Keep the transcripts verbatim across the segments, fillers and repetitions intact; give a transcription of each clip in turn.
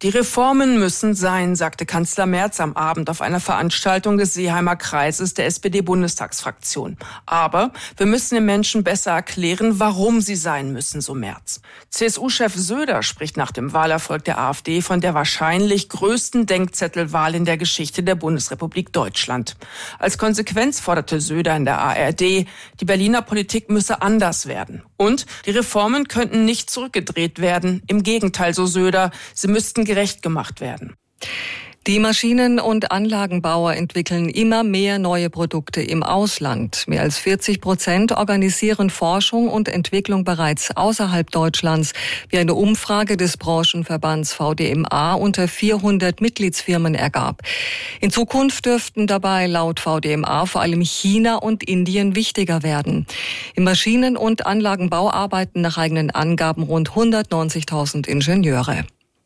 Die Reformen müssen sein, sagte Kanzler Merz am Abend auf einer Veranstaltung des Seeheimer Kreises der S P D-Bundestagsfraktion. Aber wir müssen den Menschen besser erklären, warum sie sein müssen, so Merz. C S U-Chef Söder spricht nach dem Wahlerfolg der AfD von der wahrscheinlich größten Denkzettelwahl in der Geschichte der Bundesrepublik Deutschland. Als Konsequenz forderte Söder in der A R D, die Berliner Politik müsse anders werden. Und die Reformen könnten nicht zurückgedreht werden. Im Gegenteil, so Söder, sie müssten gerecht gemacht werden. Die Maschinen- und Anlagenbauer entwickeln immer mehr neue Produkte im Ausland. Mehr als vierzig Prozent organisieren Forschung und Entwicklung bereits außerhalb Deutschlands, wie eine Umfrage des Branchenverbands V D M A unter vierhundert Mitgliedsfirmen ergab. In Zukunft dürften dabei laut V D M A vor allem China und Indien wichtiger werden. Im Maschinen- und Anlagenbau arbeiten nach eigenen Angaben rund hundertneunzigtausend Ingenieure.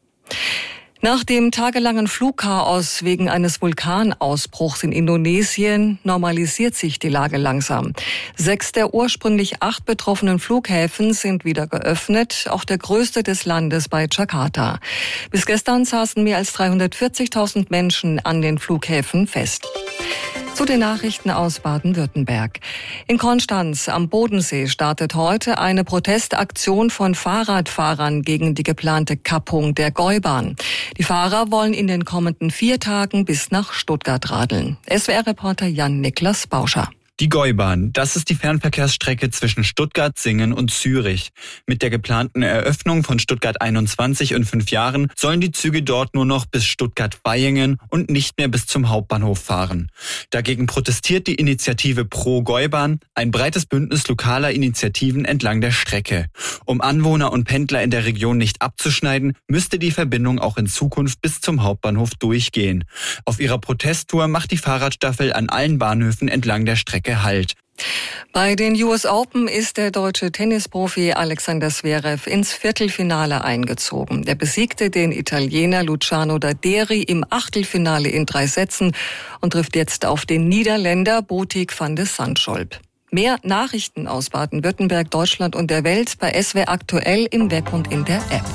Nach dem tagelangen Flugchaos wegen eines Vulkanausbruchs in Indonesien normalisiert sich die Lage langsam. Sechs der ursprünglich acht betroffenen Flughäfen sind wieder geöffnet, auch der größte des Landes bei Jakarta. Bis gestern saßen mehr als dreihundertvierzigtausend Menschen an den Flughäfen fest. Zu den Nachrichten aus Baden-Württemberg. In Konstanz am Bodensee startet heute eine Protestaktion von Fahrradfahrern gegen die geplante Kappung der Gäubahn. Die Fahrer wollen in den kommenden vier Tagen bis nach Stuttgart radeln. S W R-Reporter Jan-Niklas Bauscher. Die Gäubahn, das ist die Fernverkehrsstrecke zwischen Stuttgart, Singen und Zürich. Mit der geplanten Eröffnung von Stuttgart einundzwanzig in fünf Jahren sollen die Züge dort nur noch bis Stuttgart-Vaihingen und nicht mehr bis zum Hauptbahnhof fahren. Dagegen protestiert die Initiative Pro Gäubahn, ein breites Bündnis lokaler Initiativen entlang der Strecke. Um Anwohner und Pendler in der Region nicht abzuschneiden, müsste die Verbindung auch in Zukunft bis zum Hauptbahnhof durchgehen. Auf ihrer Protesttour macht die Fahrradstaffel an allen Bahnhöfen entlang der Strecke Halt. Bei den U S Open ist der deutsche Tennisprofi Alexander Zverev ins Viertelfinale eingezogen. Er besiegte den Italiener Luciano Daderi im Achtelfinale in drei Sätzen und trifft jetzt auf den Niederländer Botik van de Zandschulp. Mehr Nachrichten aus Baden-Württemberg, Deutschland und der Welt bei S W R aktuell im Web und in der App.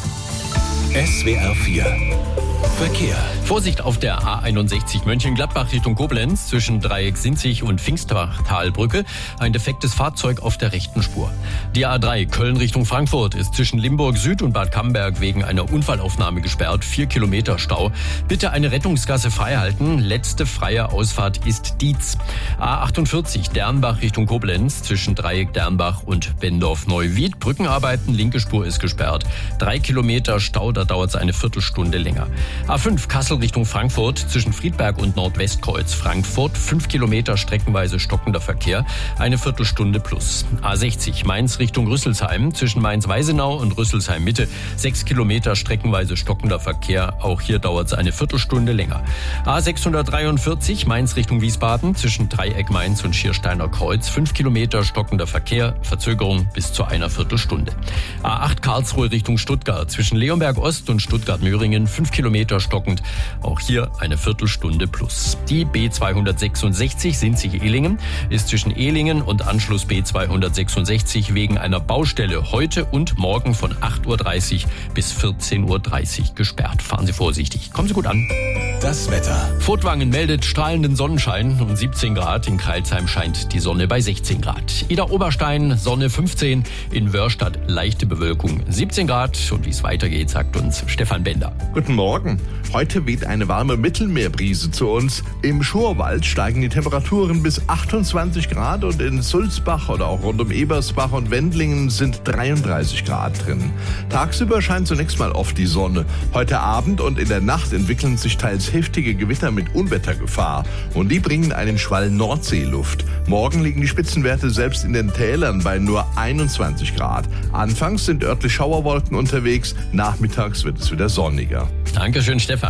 S W R vier Verkehr. Vorsicht auf der A einundsechzig Mönchengladbach Richtung Koblenz zwischen Dreieck Sinzig und Pfingsttalbrücke. Ein defektes Fahrzeug auf der rechten Spur. Die A drei Köln Richtung Frankfurt ist zwischen Limburg Süd und Bad Camberg wegen einer Unfallaufnahme gesperrt. Vier Kilometer Stau. Bitte eine Rettungsgasse freihalten. Letzte freie Ausfahrt ist Dietz. A achtundvierzig Dernbach Richtung Koblenz zwischen Dreieck Dernbach und Bendorf-Neuwied. Brückenarbeiten, linke Spur ist gesperrt. Drei Kilometer Stau, da dauert es eine Viertelstunde länger. A fünf Kassel Richtung Frankfurt zwischen Friedberg und Nordwestkreuz Frankfurt. Fünf Kilometer streckenweise stockender Verkehr. Eine Viertelstunde plus. A sechzig Mainz Richtung Rüsselsheim zwischen Mainz-Weisenau und Rüsselsheim-Mitte. Sechs Kilometer streckenweise stockender Verkehr. Auch hier dauert es eine Viertelstunde länger. A sechshundertdreiundvierzig Mainz Richtung Wiesbaden zwischen Dreieck Mainz und Schiersteiner Kreuz. Fünf Kilometer stockender Verkehr. Verzögerung bis zu einer Viertelstunde. A acht Karlsruhe Richtung Stuttgart zwischen Leonberg Ost und Stuttgart-Möhringen. Fünf Kilometer stockend. Auch hier eine Viertelstunde plus. Die B zweihundertsechsundsechzig Sinzig-Ehlingen ist zwischen Ehlingen und Anschluss B zweihundertsechsundsechzig wegen einer Baustelle heute und morgen von acht Uhr dreißig bis vierzehn Uhr dreißig gesperrt. Fahren Sie vorsichtig. Kommen Sie gut an. Das Wetter. Furtwangen meldet strahlenden Sonnenschein und siebzehn Grad. In Crailsheim scheint die Sonne bei sechzehn Grad. Idar-Oberstein Sonne fünfzehn. In Wörstadt leichte Bewölkung siebzehn Grad. Und wie es weitergeht, sagt uns Stefan Bender. Guten Morgen. Heute weht eine warme Mittelmeerbrise zu uns. Im Schurwald steigen die Temperaturen bis achtundzwanzig Grad und in Sulzbach oder auch rund um Ebersbach und Wendlingen sind dreiunddreißig Grad drin. Tagsüber scheint zunächst mal oft die Sonne. Heute Abend und in der Nacht entwickeln sich teils heftige Gewitter mit Unwettergefahr und die bringen einen Schwall Nordseeluft. Morgen liegen die Spitzenwerte selbst in den Tälern bei nur einundzwanzig Grad. Anfangs sind örtlich Schauerwolken unterwegs, nachmittags wird es wieder sonniger. Dankeschön, Stefan.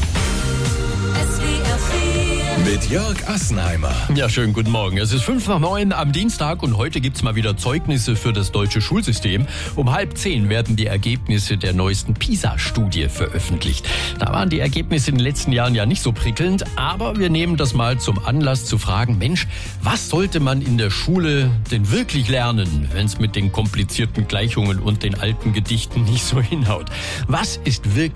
Mit Jörg Assenheimer. Ja, schönen guten Morgen. Es ist fünf nach neun am Dienstag und heute gibt's mal wieder Zeugnisse für das deutsche Schulsystem. Um halb zehn werden die Ergebnisse der neuesten PISA-Studie veröffentlicht. Da waren die Ergebnisse in den letzten Jahren ja nicht so prickelnd, aber wir nehmen das mal zum Anlass zu fragen, Mensch, was sollte man in der Schule denn wirklich lernen, wenn es mit den komplizierten Gleichungen und den alten Gedichten nicht so hinhaut? Was ist wirklich